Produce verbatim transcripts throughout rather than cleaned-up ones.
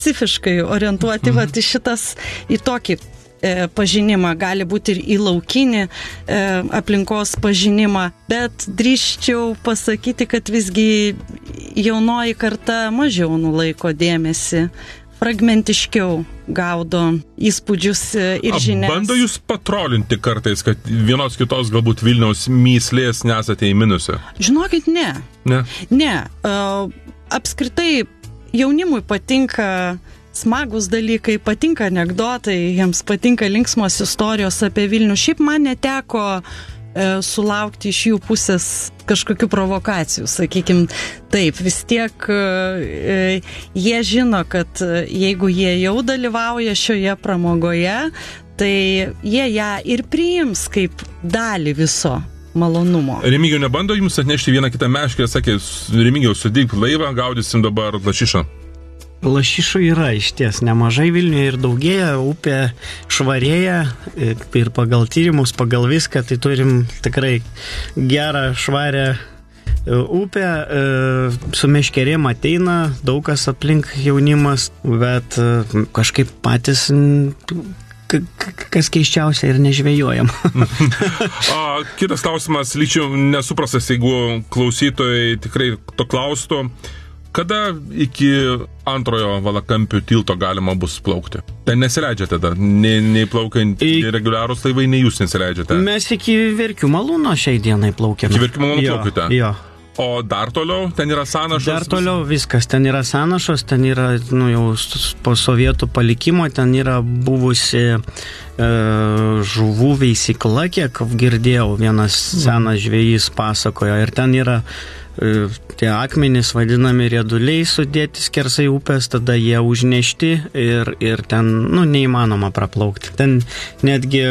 specifiškai orientuoti mhm. vat, į šitas, į tokį pažinimą, gali būti ir į laukinį e, aplinkos pažinimą, bet drįsčiau pasakyti, kad visgi jaunoji karta mažiau nulaiko dėmesį, fragmentiškiau gaudo įspūdžius ir žinias. Bando jūs patrolinti kartais, kad vienos kitos galbūt Vilniaus myslės nesate įminusi? Žinokit, ne. Ne? Ne. Uh, apskritai jaunimui patinka smagus dalykai, patinka anekdotai, jiems patinka linksmos istorijos apie Vilnių. Šiaip man neteko e, sulaukti iš jų pusės kažkokių provokacijų, sakykim. Taip, vis tiek e, jie žino, kad jeigu jie jau dalyvauja šioje pramogoje, tai jie ją ir priims kaip dalį viso malonumo. Remigijau, nebando jums atnešti vieną kitą meškę, sakė, Remigijau, sudyk laivą, gaudysim dabar lašišą. Lašišų yra iš ties nemažai Vilniuje ir daugėja, upė švarėja ir pagal tyrimus, pagal viską, tai turim tikrai gerą, švarę upę, su meškerėm ateina, daug kas aplink jaunimas, bet kažkaip patys kas keiščiausia ir nežvejojam. A, kitas klausimas, lyčiau nesuprastas, jeigu klausytojai tikrai to klaustų. Kada iki antrojo Valakampių tilto galima bus plaukti? Ten nesileidžiate dar, nei, nei plaukiant į reguliarūs laivai, nei jūs nesileidžiate? Mes iki Verkių malūno šiai dienai plaukiame. Iki Verkių malūno plaukite? Jo. O dar toliau, ten yra sąnašos? Dar toliau viskas, ten yra sąnašos, ten yra, nu, jau po sovietų palikimo, ten yra buvusi e, žuvų veisykla, kiek girdėjau, vienas senas žvejys pasakojo, ir ten yra tie akmenys vadinami rieduliai sudėti skersai upės, tada jie užnešti ir, ir ten, nu, neįmanoma praplaukti. Ten netgi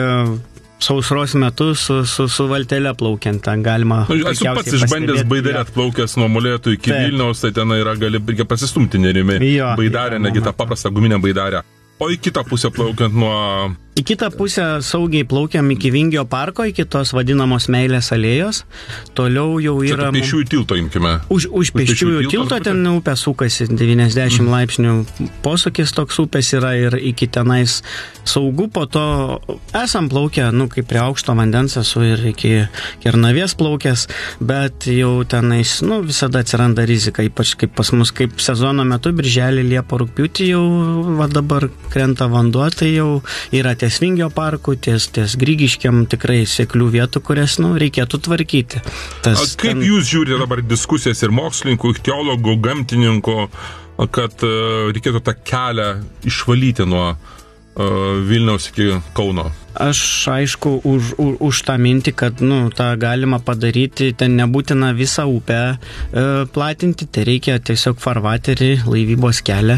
sausros metu su, su, su valtelė plaukiant, ten galima... Esu pats išbandęs Baidarę atplaukęs nuo Molėtų iki Taip. Vilniaus, tai ten yra, gali pasistumti nerimi. Baidarę, negi tą paprastą guminę Baidarę. O į kitą pusę plaukiant nuo... Į kitą pusę saugiai plaukiam iki Vingio parko, iki tos vadinamos Meilės alėjos. Toliau jau yra... Čia pėsčiųjų tilto imkime. Už, už pėsčiųjų tilto ten upė sukasi, devyniasdešimt mm. laipsnių posūkis toks upės yra ir iki tenais saugu. Po to esam plaukę, nu, kaip prie aukšto vandens esu ir iki Kernavės plaukęs, bet jau tenais, nu, visada atsiranda rizika, ypač kaip pas mus, kaip sezono metu, birželį, liepą, rugpjūtį jau va dabar krenta vanduo, tai jau yra ties Vingio parku, ties, ties Grigiškiam tikrai seklių vietų, kurias, nu, reikėtų tvarkyti. Tas, A, kaip ten... jūs žiūrite dabar diskusijas ir mokslininkų, ir teologų, gamtininkų, kad uh, reikėtų tą kelią išvalyti nuo uh, Vilniaus iki Kauno? Aš, aišku, už, už, už tą mintį, kad, nu, tą galima padaryti, ten nebūtina visą upę e, platinti, tai reikia tiesiog farvaterį, laivybos kelią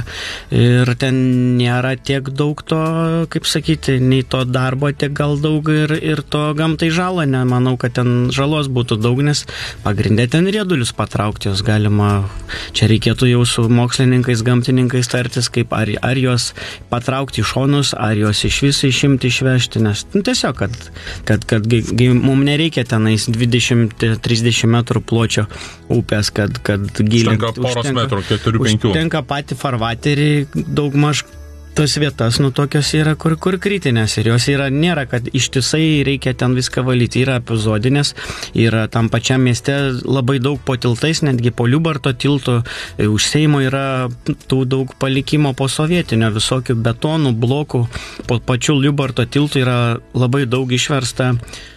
ir ten nėra tiek daug to, kaip sakyti, nei to darbo, tiek gal daug ir, ir to gamtai žalą, nemanau, kad ten žalos būtų daug, nes pagrindė ten riedulius patraukti, jos galima, čia reikėtų jau su mokslininkais, gamtininkais tartis, kaip ar, ar jos patraukti iš šonus, ar jos iš viso išimti, išvežti, nes nu, tiesiog, kad, kad, kad mums nereikia tenais dvidešimt trisdešimt metrų pločio upės, kad, kad gilinti. Užtenka poros metrų, keturių penkių. Užtenka patį farvaterį, daugmaž tos vietas, nu, tokios yra, kur, kur kritinės ir jos yra, nėra, kad ištisai reikia ten viską valyti, yra epizodinės, yra tam pačiam mieste labai daug po tiltais, netgi po Liubarto tiltų, už Seimo yra tų daug palikimo po sovietinio, visokių betonų, blokų, po pačių Liubarto tiltų yra labai daug išversta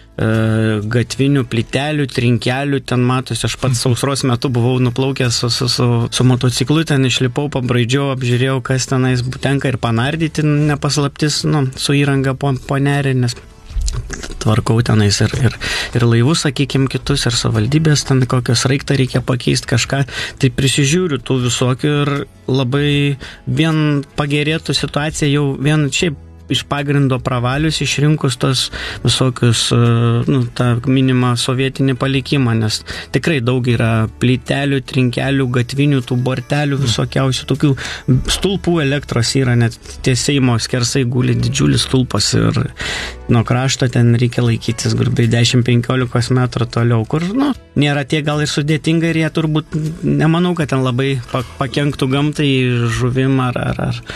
gatvinių plytelių, trinkelių, ten matosi, aš pats sausros metu buvau nuplaukęs su, su, su, su motociklu, ten išlipau, pabraidžiau, apžiūrėjau, kas tenais tenka ir panardyti, nepaslaptis, nu, su įranga po, po nerį, nes tvarkau tenais ir, ir, ir laivus, sakykim, kitus, ir savaldybės, ten kokios raiktą reikia pakeisti kažką, tai prisižiūriu tų visokių ir labai vien pagerėtų situacija jau vien šiaip iš pagrindo pravalius, išrinkus tos visokius, nu, tą minimą sovietinį palikimą, nes tikrai daug yra plytelių, trinkelių, gatvinių, tų bortelių, visokiausių tokių stulpų elektros yra, net tie Seimo skersai guli didžiulis stulpas ir nuo krašto ten reikia laikytis grubiai dešimt penkiolika metrų toliau, kur, nu, nėra tiek gal ir sudėtinga ir jie turbūt, nemanau, kad ten labai pakenktų gamtai, žuvim ar, ar, ar